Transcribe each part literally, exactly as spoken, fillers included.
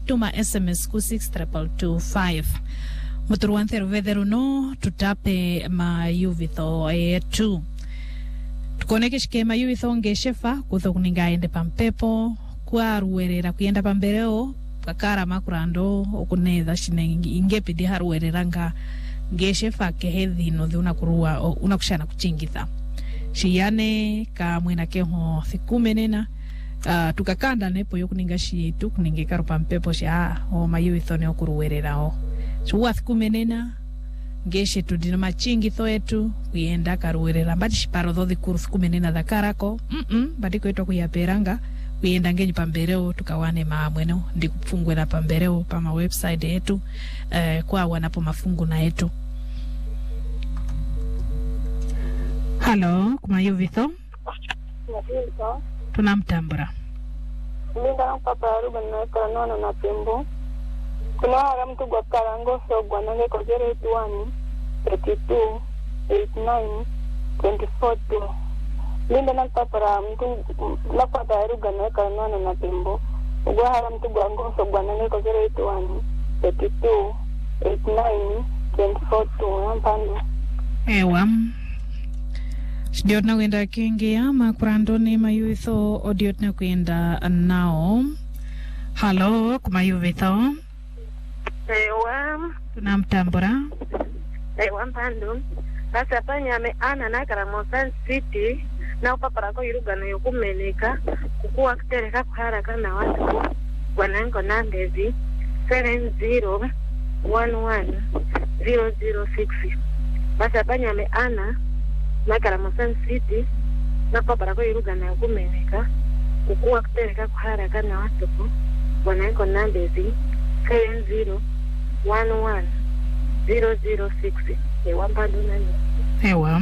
tuma S M S ku six two two two five. Muturuantheru vedheru no tutape mayuvitho yetu. Tukoneke shike mayuvitho ngeshefa kutho kuninga ende pampepo kwa ruwerera kuyenda pambereo kakara makurando okuneza shine ingepidi haruwereranga ngeshefa kehethi no dhuna kurua unakushana kuchingitha. Shiyane ka mwena keho thikumenena uh, tukakanda nepo yokuninga shi tukuninge karo pampepo sha o mayuvitho ne okuruwererao. Chuwa thikumenena ngeshe tudina machingitho yetu kuyenda karuwerera mbati shiparo dhothi kuru thikumenena dhakarako mm -mm, batiko yetu kuyaperanga kuyenda ngenyi pambereo tukawane maamweno ndi kupfungwe na pambereo pama website yetu uh, kwa wanapo mafungu na yetu. Hello, kumayuvitho? Yuvitho. Tunamtambura. Linda papa Ruben na Kanono na Pembo. Kuna hara mtu gwa karango so gwa nange ko zero eight one three two eight nine two four two. Linda na papa mtu la papa Ruben na Kanono na Pembo. Gwa hara mtu gwa ngoso gwa nange ko zero eight one three two eight nine two four two. Yampando. Ewa. Diot na kwenda kingia makurandoni mayuvitho odiot na kwenda nao. Hello, kumayuvitho? Ewa. Tunamtambura. Ewa mpando. Basa panyame ana na Karamosan City na upaparako irugano yokumeneka kukuwa kutereka kuharaka na watu wanango nambezi seven zero one one zero zero six. Basa panyame ana na Karamosan City na upaparako irugano yokumeneka kukuwa kutereka kuharaka na watu wanango nambezi seven zero one one zero zero six. Ewa mpando nani. Ewa.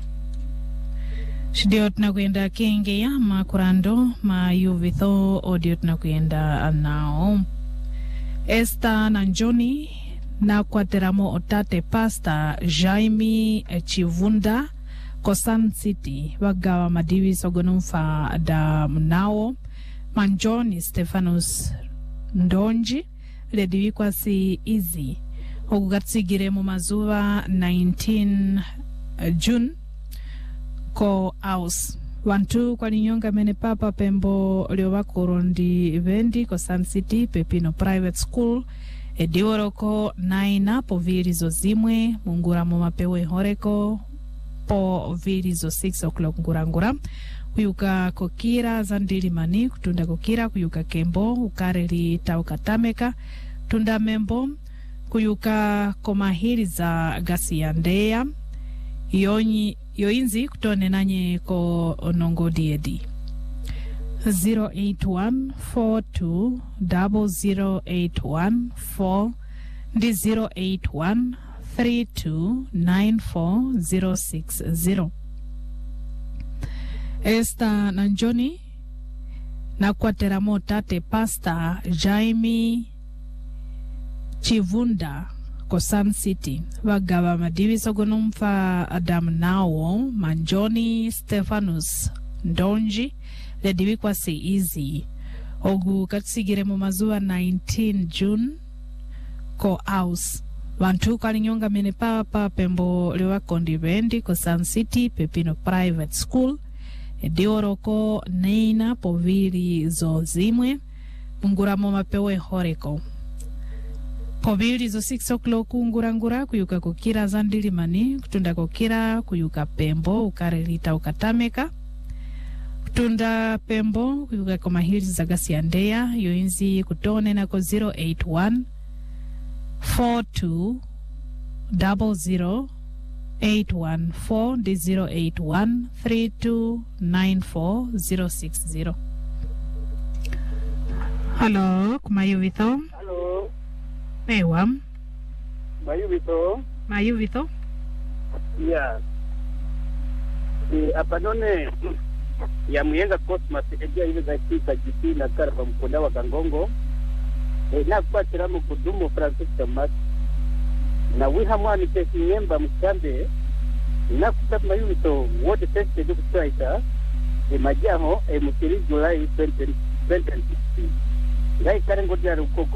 Shidiot na kuenda kingi ya makurando mayuvitho odiot na kuenda nao. Esta na Njoni na kwateramo otate pasta Jaime Chivunda Kosan City wagawa madivi sogonumfa da mnao Manjoni Stefanus Ndonji ledivi kwa si easy okugatsigire mu mazuva nineteen June ko house wantu kwa ninyonga mene papa Pembo liowa korondi vendi ko Sun City Pepino Private School edioroko naina po vilizo zimwe mungura mu mapewe horeko po vilizo six o'clock ngurangura kuyuka kokira zandili mani kutunda kokira kuyuka Kembo ukareli taukatameka tunda membo kuyuka komahiri za gasi ya Ndeya yonyi yoinzi kutone nanye ko onongo diedi zero eight one four two zero zero eight one four ndi zero eight one three two nine four zero six zero. Esta na Njoni na kwateramo tate pasta Jaime Chivunda Kosan City wagawa madivi sogonumfa Adam nao Manjoni Stefanus Ndonji ledivi kwa si easy ogu katsigire mu mazuwa nineteen June ko house wantu kalinyonga mene papa Pembo liwa kondi bendi Kosan City Pepino Private School edioroko neina povili zo zimwe munguramo mapewe horeko povili zo six o'clock ngurangura kuyuka kokira zandili mani kutunda kokira kuyuka Pembo ukarelita ukatameka kutunda Pembo kuyuka komahili za gasi ya Ndeya yoinzi kutone nako zero eight one four two zero zero eight one four ndi zero eight one three two nine four zero six zero. Hello, kumayuvitho? Hello. Ewa. Mayuvitho. Mayuvitho? Yeah. E, apanone ya muyenga Cosmas ejia ile za kika jiti na karpa mkonda wa Kangongo. E, na kupatira mukudumu Francis Thomas. Na wihamwani kesi nyemba mkambe na kutapa mayuvitho wote teste duku twaita e majaho e mutiri July twenty twenty sixteen. Gai karengo diaru koko